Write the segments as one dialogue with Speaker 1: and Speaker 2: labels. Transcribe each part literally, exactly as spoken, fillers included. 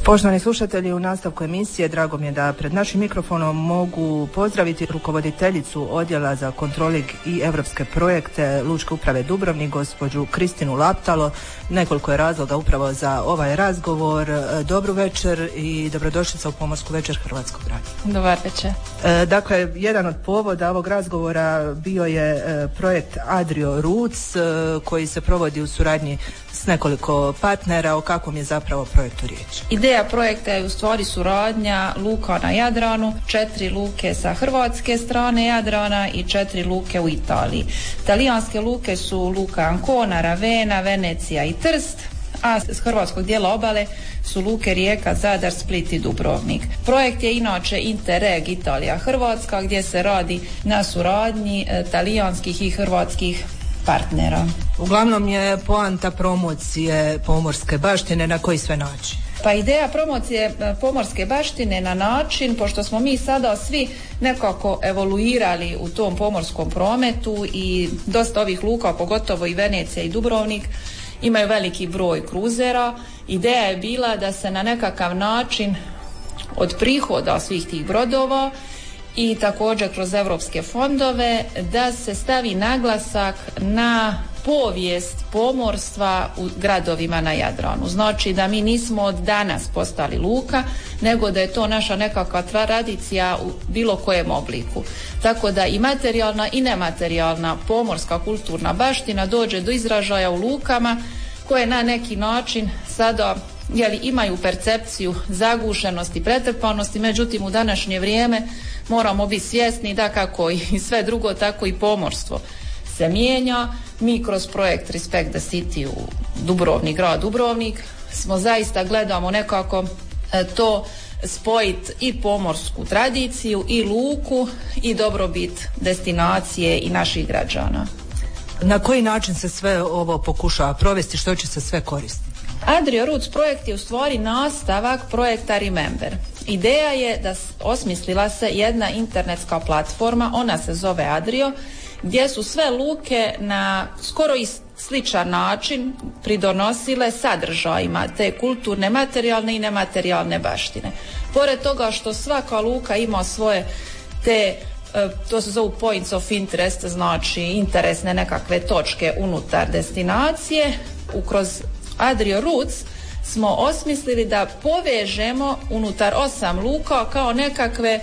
Speaker 1: Poštovani slušatelji, u nastavku emisije drago mi je da pred našim mikrofonom mogu pozdraviti rukovoditeljicu Odjela za kontroling i europske projekte Lučke uprave Dubrovnik, gospođu Kristinu Laptalo. Nekoliko je razloga upravo za ovaj razgovor. Dobru večer i dobrodošlica u Pomorsku večer Hrvatskog radija.
Speaker 2: Dobar večer.
Speaker 1: E, dakle, jedan od povoda ovog razgovora bio je e, projekt Adrio Roots e, koji se provodi u suradnji s nekoliko partnera. O kakvom je zapravo projektu riječ?
Speaker 2: Ideja projekta je u stvari suradnja luka na Jadranu, četiri luke sa hrvatske strane Jadrana i četiri luke u Italiji. Talijanske luke su luka Ancona, Ravenna, Venecija i Trst, a s hrvatskog dijela obale su luke Rijeka, Zadar, Split i Dubrovnik. Projekt je inače Interreg Italija-Hrvatska gdje se radi na suradnji e, talijanskih i hrvatskih partnera.
Speaker 1: Uglavnom je poanta promocije pomorske baštine, na koji sve način?
Speaker 2: Pa ideja promocije pomorske baštine na način, pošto smo mi sada svi nekako evoluirali u tom pomorskom prometu i dosta ovih luka, pogotovo i Venecija i Dubrovnik, imaju veliki broj kruzera. Ideja je bila da se na nekakav način od prihoda svih tih brodova i također kroz europske fondove da se stavi naglasak na povijest pomorstva u gradovima na Jadranu. Znači da mi nismo od danas postali luka, nego da je to naša nekakva tradicija u bilo kojem obliku. Tako da i materijalna i nematerijalna pomorska kulturna baština dođe do izražaja u lukama koje na neki način sada jeli, imaju percepciju zagušenosti, pretrpanosti, međutim u današnje vrijeme moramo biti svjesni da kako i sve drugo, tako i pomorstvo se mijenja. Mi kroz projekt Respect the City u Dubrovnik, grad Dubrovnik, smo zaista gledamo nekako e, to spojiti i pomorsku tradiciju i luku i dobrobit destinacije i naših građana.
Speaker 1: Na koji način se sve ovo pokušava provesti, što će se sve koristiti?
Speaker 2: Adrio Roots projekt je u stvari nastavak projekta Remember. Ideja je da osmislila se jedna internetska platforma, ona se zove Adrio, gdje su sve luke na skoro i sličan način pridonosile sadržajima te kulturne, materijalne i nematerijalne baštine. Pored toga što svaka luka ima svoje te, to se zovu points of interest, znači interesne nekakve točke unutar destinacije, kroz Adrio Roots smo osmislili da povežemo unutar osam luka kao nekakve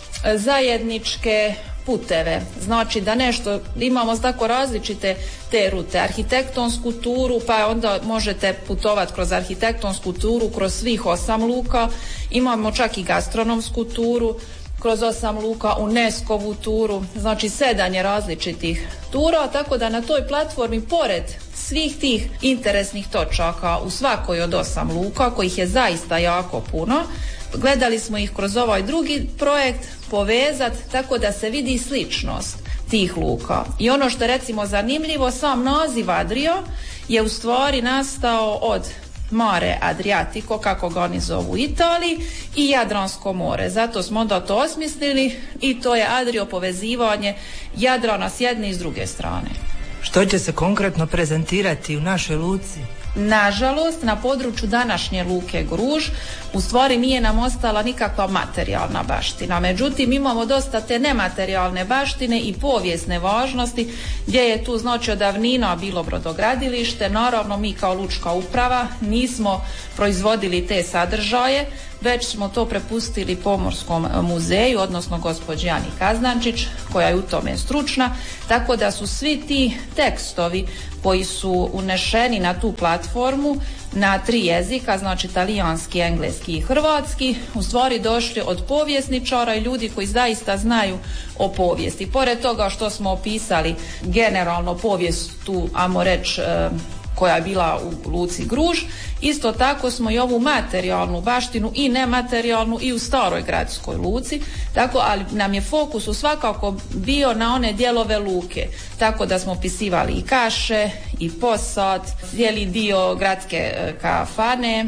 Speaker 2: zajedničke puteve. Znači da nešto, imamo tako različite te rute, arhitektonsku turu, pa onda možete putovati kroz arhitektonsku turu kroz svih osam luka, imamo čak i gastronomsku turu kroz osam luka, UNESCO-vu turu, znači sedam je različitih tura, tako da na toj platformi pored svih tih interesnih točaka u svakoj od osam luka, kojih je zaista jako puno, gledali smo ih kroz ovaj drugi projekt povezati tako da se vidi sličnost tih luka. I ono što je recimo zanimljivo, sam naziv Adrio je u stvari nastao od Mare Adriatico, kako ga oni zovu u Italiji, i Jadransko more. Zato smo onda to osmislili i to je Adrio povezivanje Jadrana s jedne i s druge strane.
Speaker 1: Što će se konkretno prezentirati u našoj luci?
Speaker 2: Nažalost, na području današnje luke Gruž u stvari nije nam ostala nikakva materijalna baština. Međutim, imamo dosta te nematerijalne baštine i povijesne važnosti gdje je tu znači od davnina bilo brodogradilište. Naravno, mi kao lučka uprava nismo proizvodili te sadržaje, već smo to prepustili Pomorskom muzeju, odnosno gospođi Ani Kaznančić, koja je u tome stručna, tako da su svi ti tekstovi koji su unešeni na tu platformu na tri jezika, znači talijanski, engleski i hrvatski, u stvari došli od povjesničara i ljudi koji zaista znaju o povijesti. Pored toga što smo opisali generalno povijest tu, ajmo reći, koja je bila u luci Gruž, isto tako smo i ovu materijalnu baštinu i nematerijalnu i u staroj gradskoj luci, tako, ali nam je fokus u svakako bio na one dijelove luke, tako da smo opisivali i kaše i posad, cijeli dio gradske kafane,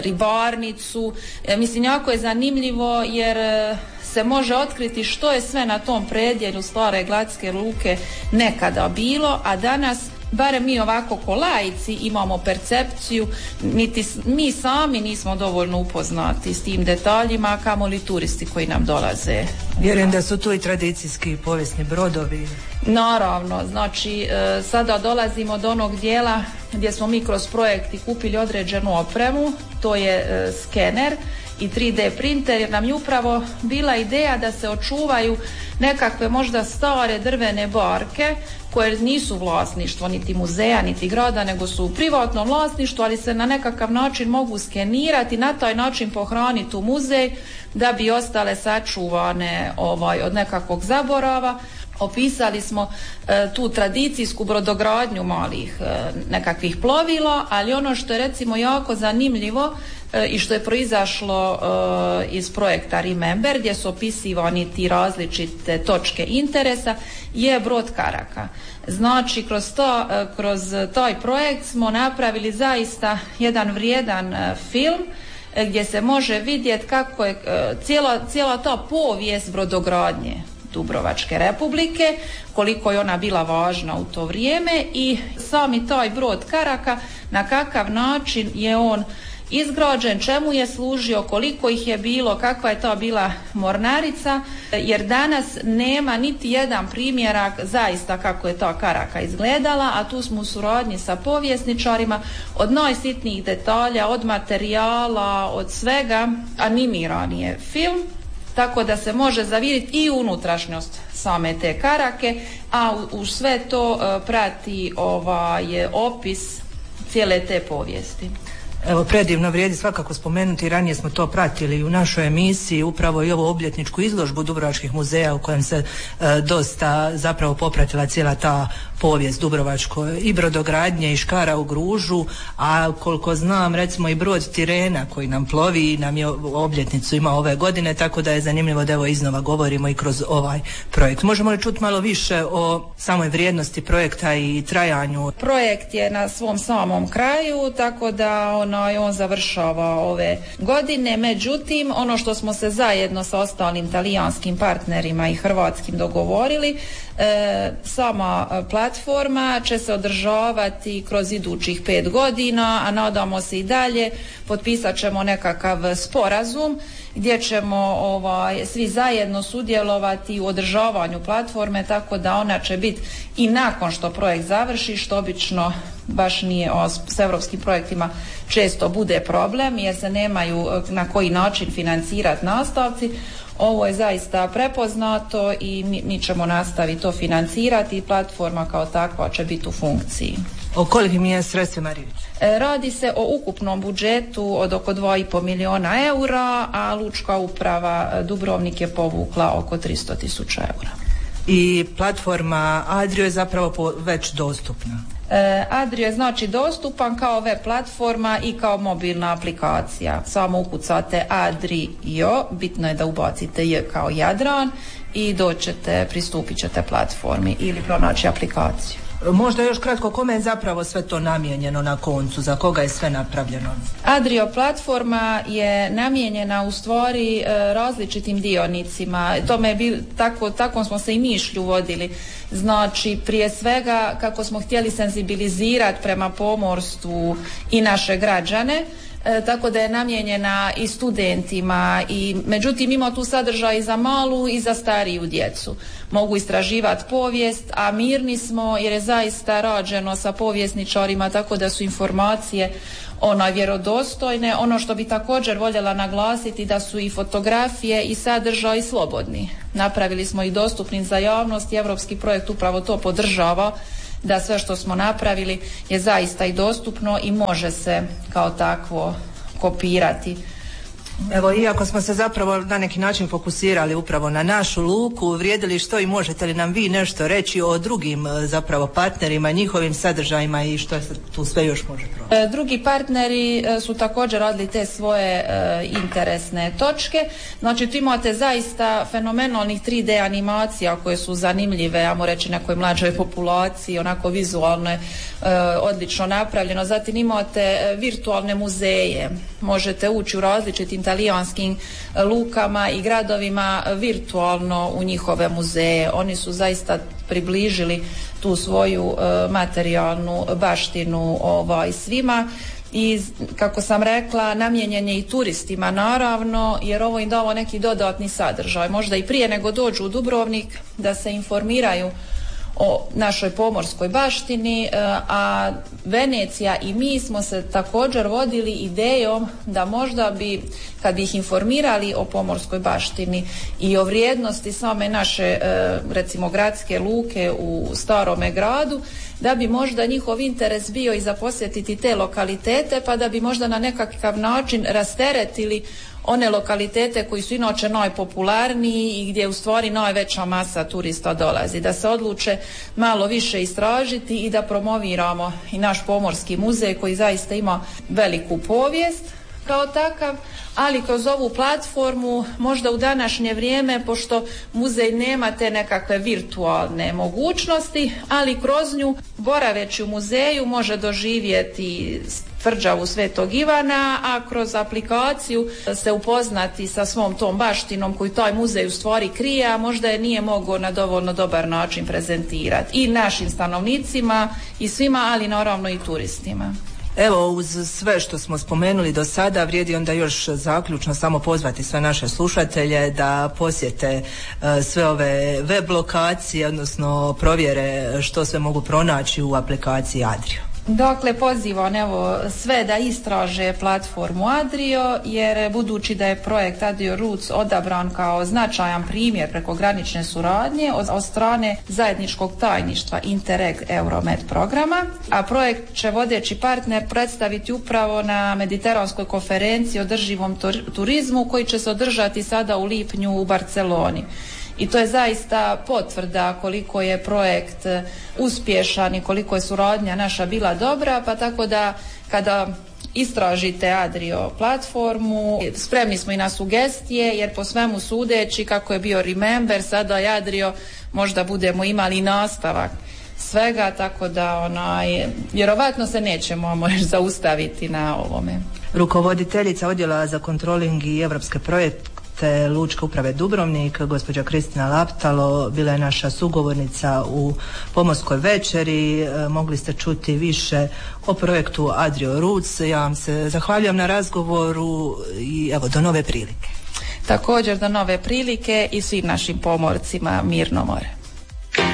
Speaker 2: ribarnicu. Mislim, jako je zanimljivo jer se može otkriti što je sve na tom predjelju stare gradske luke nekada bilo, a danas barem mi ovako ko laici imamo percepciju, niti mi sami nismo dovoljno upoznati s tim detaljima, kamoli turisti koji nam dolaze.
Speaker 1: Vjerujem da su tu i tradicijski povijesni brodovi.
Speaker 2: Naravno, znači e, sada dolazimo do onog dijela gdje smo mi kroz projekti kupili određenu opremu, to je e, skener i tri D printer, jer nam je upravo bila ideja da se očuvaju nekakve možda stare drvene barke koje nisu vlasništvo niti muzeja niti grada, nego su u privatnom vlasništvu, ali se na nekakav način mogu skenirati, na taj način pohraniti u muzej da bi ostale sačuvane ovaj, od nekakvog zaborava. Opisali smo e, tu tradicijsku brodogradnju malih e, nekakvih plovila, ali ono što je recimo jako zanimljivo e, i što je proizašlo e, iz projekta Remember, gdje su opisivani ti različite točke interesa, je brod Karaka. Znači kroz, to, e, kroz taj projekt smo napravili zaista jedan vrijedan e, film e, gdje se može vidjeti kako je e, cijela, cijela ta povijest brodogradnje Dubrovačke Republike, koliko je ona bila važna u to vrijeme i sami taj brod Karaka, na kakav način je on izgrađen, čemu je služio, koliko ih je bilo, kakva je to bila mornarica, jer danas nema niti jedan primjerak zaista kako je ta Karaka izgledala, a tu smo u suradnji sa povjesničarima od najsitnijih detalja, od materijala, od svega, animiran je film, tako da se može zavidjeti i unutrašnjost same te Karake, a u, u sve to uh, prati ovaj opis cijele te povijesti.
Speaker 1: Evo, predivno vrijedi svakako spomenuti, ranije smo to pratili u našoj emisiji, upravo i ovu obljetničku izložbu Dubrovačkih muzeja u kojem se e, dosta zapravo popratila cijela ta povijest Dubrovačko i brodogradnje i škara u Gružu, a koliko znam recimo i brod Tirena koji nam plovi nam je obljetnicu ima ove godine, tako da je zanimljivo da evo iznova govorimo i kroz ovaj projekt. Možemo li čuti malo više o samoj vrijednosti projekta i trajanju?
Speaker 2: Projekt je na svom samom kraju, tako da on on završava ove godine, međutim ono što smo se zajedno sa ostalim talijanskim partnerima i hrvatskim dogovorili, e, sama platforma će se održavati kroz idućih pet godina, a nadamo se i dalje, potpisat ćemo nekakav sporazum gdje ćemo ovaj, svi zajedno sudjelovati u održavanju platforme, tako da ona će biti i nakon što projekt završi, što obično baš nije s europskim projektima često bude problem jer se nemaju na koji način financirati nastavci. Ovo je zaista prepoznato i mi, mi ćemo nastaviti to financirati i platforma kao takva će biti u funkciji.
Speaker 1: O kolikim je sredstvima riječ?
Speaker 2: Radi se o ukupnom budžetu od oko dva i pol milijuna eura, a Lučka uprava Dubrovnik je povukla oko tristo tisuća eura.
Speaker 1: I platforma Adrio je zapravo već dostupna?
Speaker 2: Adrio je znači dostupan kao web platforma i kao mobilna aplikacija. Samo ukucate Adrio, bitno je da ubacite J kao Jadran i doćete, pristupit ćete platformi ili pronaći aplikaciju.
Speaker 1: Možda još kratko, kome je zapravo sve to namijenjeno na koncu, za koga je sve napravljeno?
Speaker 2: Adrio platforma je namijenjena u stvari različitim dionicima. Tome je bil, tako, tako smo se i mišlju vodili. Znači, prije svega kako smo htjeli senzibilizirati prema pomorstvu i naše građane, E, tako da je namijenjena i studentima i međutim ima tu sadržaj i za malu i za stariju djecu. Mogu istraživati povijest, a mirni smo jer je zaista rađeno sa povjesničarima, tako da su informacije onaj vjerodostojne. Ono što bi također voljela naglasiti da su i fotografije i sadržaj slobodni. Napravili smo ih dostupnim za javnost i europski projekt upravo to podržava, da sve što smo napravili je zaista i dostupno i može se kao takvo kopirati.
Speaker 1: Evo, iako smo se zapravo na neki način fokusirali upravo na našu luku, vrijedili što i možete li nam vi nešto reći o drugim zapravo partnerima, njihovim sadržajima i što se tu sve još može provesti?
Speaker 2: E, drugi partneri e, su također radili te svoje e, interesne točke. Znači, tu imate zaista fenomenalnih tri D animacija koje su zanimljive, ajmo reći nekoj mlađoj populaciji, onako vizualno je e, odlično napravljeno. Zatim imate virtualne muzeje, možete ući u različitim talijanskim lukama i gradovima virtualno u njihove muzeje. Oni su zaista približili tu svoju materijalnu baštinu ovaj, svima. I kako sam rekla, namijenjen je i turistima naravno, jer ovo im dalo neki dodatni sadržaj, možda i prije nego dođu u Dubrovnik, da se informiraju o našoj pomorskoj baštini, a Venecija i mi smo se također vodili idejom da možda bi, kad bi ih informirali o pomorskoj baštini i o vrijednosti same naše, recimo, gradske luke u Starome gradu, da bi možda njihov interes bio i za posjetiti te lokalitete, pa da bi možda na nekakav način rasteretili one lokalitete koji su inače najpopularniji i gdje u stvari najveća masa turista dolazi, da se odluče malo više istražiti i da promoviramo i naš pomorski muzej koji zaista ima veliku povijest kao takav, ali kroz ovu platformu možda u današnje vrijeme, pošto muzej nema te nekakve virtualne mogućnosti, ali kroz nju, boraveći u muzeju, može doživjeti tvrđavu Svetog Ivana, a kroz aplikaciju se upoznati sa svom tom baštinom koju taj muzej u stvari krije, a možda je nije mogao na dovoljno dobar način prezentirati i našim stanovnicima i svima, ali naravno i turistima.
Speaker 1: Evo, uz sve što smo spomenuli do sada, vrijedi onda još zaključno samo pozvati sve naše slušatelje da posjete uh, sve ove web lokacije, odnosno provjere što sve mogu pronaći u aplikaciji Adrio.
Speaker 2: Dakle, pozivam evo sve da istraže platformu Adrio, jer budući da je projekt Adrio Roots odabran kao značajan primjer prekogranične suradnje od, od strane zajedničkog tajništva Interreg Euromed programa, a projekt će vodeći partner predstaviti upravo na Mediteranskoj konferenciji o održivom turizmu koji će se održati sada u lipnju u Barceloni. I to je zaista potvrda koliko je projekt uspješan i koliko je suradnja naša bila dobra, pa tako da kada istražite Adrio platformu, spremni smo i na sugestije, jer po svemu sudeći kako je bio Remember, sada je Adrio, možda budemo imali nastavak svega, tako da onaj, vjerovatno se nećemo možda zaustaviti na ovome.
Speaker 1: Rukovoditeljica odjela za kontroling i evropske projekte Lučke uprave Dubrovnik, gospođa Kristina Laptalo, bila je naša sugovornica u pomorskoj večeri. Mogli ste čuti više o projektu Adrio Roots. Ja vam se zahvaljujem na razgovoru i evo, do nove prilike.
Speaker 2: Također do nove prilike i svim našim pomorcima mirno more.